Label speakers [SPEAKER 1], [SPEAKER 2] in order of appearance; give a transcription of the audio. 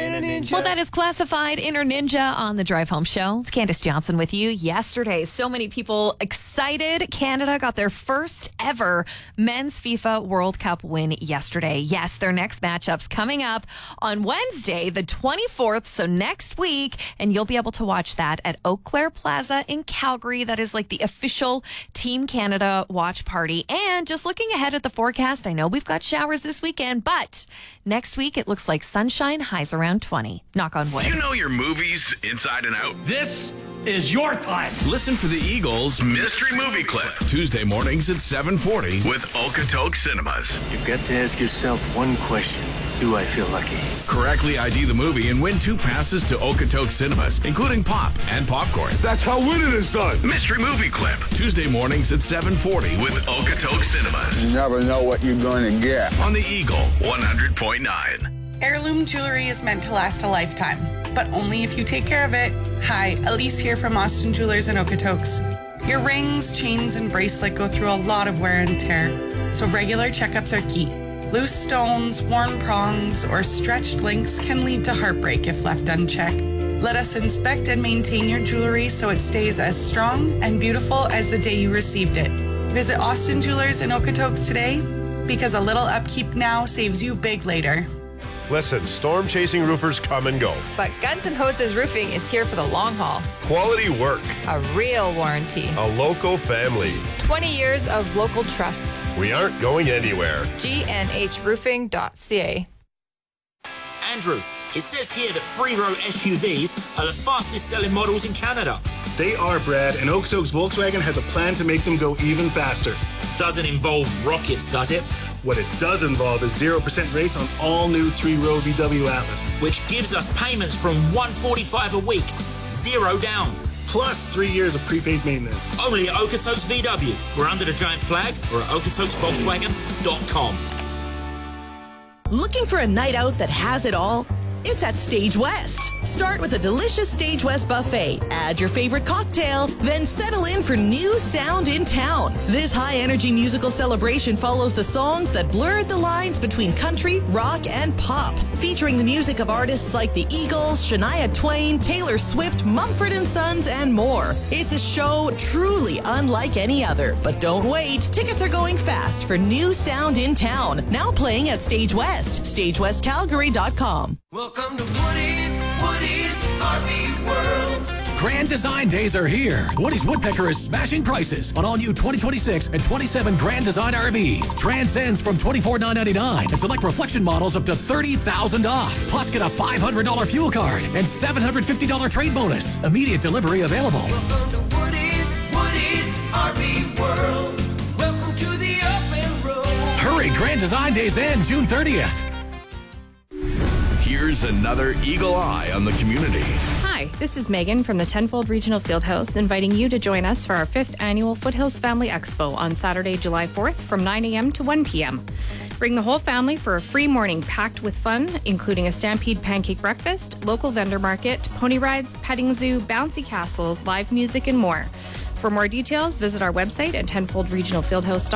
[SPEAKER 1] Inner Ninja.
[SPEAKER 2] Well, that is Classified Inner Ninja on the Drive Home Show. It's Candace Johnson with you. Yesterday, so many people excited. Canada got their first ever Men's FIFA World Cup win yesterday. Yes, their next matchup's coming up on Wednesday, the 24th, so next week, and you'll be able to watch that at Eau Claire Plaza in Calgary. That is like the official Team Canada watch party. And just looking ahead at the forecast, I know we've got showers this weekend, but next week it looks like sunshine, highs around 20. Knock on wood.
[SPEAKER 3] You know your movies inside and out.
[SPEAKER 1] This is your time.
[SPEAKER 3] Listen for the Eagles Mystery Movie Clip. Tuesday mornings at 7:40 with Okotoks Cinemas.
[SPEAKER 4] You've got to ask yourself one question. Do I feel lucky?
[SPEAKER 3] Correctly ID the movie and win 2 passes to Okotoks Cinemas, including pop and popcorn.
[SPEAKER 5] That's how winning is done.
[SPEAKER 3] Mystery Movie Clip. Tuesday mornings at 7:40 with Okotoks Cinemas.
[SPEAKER 5] You never know what you're going to get.
[SPEAKER 3] On the Eagle 100.9.
[SPEAKER 6] Heirloom jewelry is meant to last a lifetime, but only if you take care of it. Hi, Elise here from Austin Jewelers in Okotoks. Your rings, chains, and bracelet go through a lot of wear and tear, so regular checkups are key. Loose stones, worn prongs, or stretched links can lead to heartbreak if left unchecked. Let us inspect and maintain your jewelry so it stays as strong and beautiful as the day you received it. Visit Austin Jewelers in Okotoks today, because a little upkeep now saves you big later.
[SPEAKER 7] Listen, storm-chasing roofers come and go.
[SPEAKER 8] But Guns N' Hoses Roofing is here for the long haul.
[SPEAKER 7] Quality work.
[SPEAKER 8] A real warranty.
[SPEAKER 7] A local family.
[SPEAKER 8] 20 years of local trust.
[SPEAKER 7] We aren't going anywhere.
[SPEAKER 8] GNHroofing.ca.
[SPEAKER 9] Andrew, it says here that 3-row SUVs are the fastest selling models in Canada.
[SPEAKER 10] They are, Brad, and Okotoks Volkswagen has a plan to make them go even faster.
[SPEAKER 9] Doesn't involve rockets, does it?
[SPEAKER 10] What it does involve is 0% rates on all new 3-row VW Atlas.
[SPEAKER 9] Which gives us payments from $145 a week, 0 down.
[SPEAKER 10] Plus 3 years of prepaid maintenance.
[SPEAKER 9] Only at Okotoks VW. We're under the giant flag or at okotoksvolkswagen.com.
[SPEAKER 11] Looking for a night out that has it all? It's at Stage West. Start with a delicious Stage West buffet. Add your favorite cocktail, then settle in for new sound in town. This high-energy musical celebration follows the songs that blurred the lines between country, rock, and pop, featuring the music of artists like the Eagles, Shania Twain, Taylor Swift, Mumford & Sons, and more. It's a show truly unlike any other. But don't wait. Tickets are going fast for new sound in town. Now playing at Stage West. StageWestCalgary.com.
[SPEAKER 1] Welcome to Woody's RV World.
[SPEAKER 12] Grand Design Days are here. Woody's Woodpecker is smashing prices on all new 2026 and 27 Grand Design RVs. Transcends from $24,999 and select reflection models up to $30,000 off. Plus, get a $500 fuel card and $750 trade bonus. Immediate delivery available.
[SPEAKER 1] Welcome to Woody's RV World. Welcome to the open road.
[SPEAKER 12] Hurry, Grand Design Days end June 30th.
[SPEAKER 3] Here's another Eagle Eye on the community.
[SPEAKER 13] Hi, this is Megan from the Tenfold Regional Fieldhouse, inviting you to join us for our 5th annual Foothills Family Expo on Saturday, July 4th from 9 a.m. to 1 p.m. Bring the whole family for a free morning packed with fun, including a Stampede pancake breakfast, local vendor market, pony rides, petting zoo, bouncy castles, live music, and more. For more details, visit our website at tenfoldregionalfieldhouse.com.